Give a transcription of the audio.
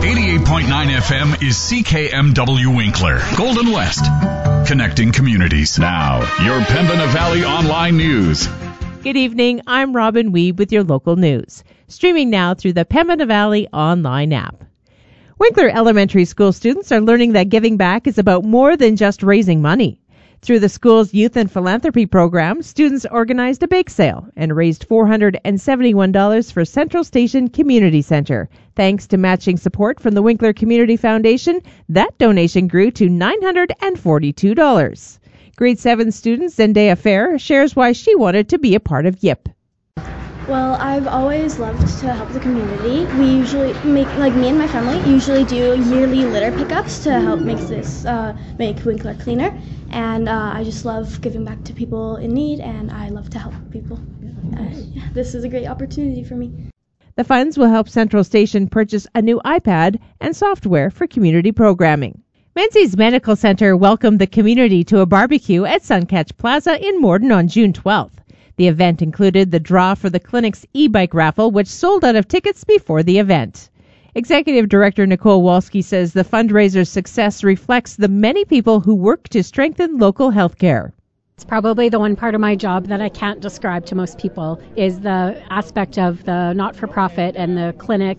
88.9 FM is CKMW Winkler, Golden West. Connecting communities. Now, your Pembina Valley Online News. Good evening. I'm Robin Weeb with your local news. Streaming now through the Pembina Valley Online app. Winkler Elementary School students are learning that giving back is about more than just raising money. Through the school's Youth and Philanthropy program, students organized a bake sale and raised $471 for Central Station Community Center. Thanks to matching support from the Winkler Community Foundation, that donation grew to $942. Grade 7 student Zendaya Fair shares why she wanted to be a part of YIP. Well, I've always loved to help the community. We usually me and my family usually do yearly litter pickups to help make Winkler cleaner. And I just love giving back to people in need, and I love to help people. This is a great opportunity for me. The funds will help Central Station purchase a new iPad and software for community programming. Menzies Medical Center welcomed the community to a barbecue at Suncatch Plaza in Morden on June 12th. The event included the draw for the clinic's e-bike raffle, which sold out of tickets before the event. Executive Director Nicole Walski says the fundraiser's success reflects the many people who work to strengthen local health care. It's probably the one part of my job that I can't describe to most people is the aspect of the not-for-profit and the clinic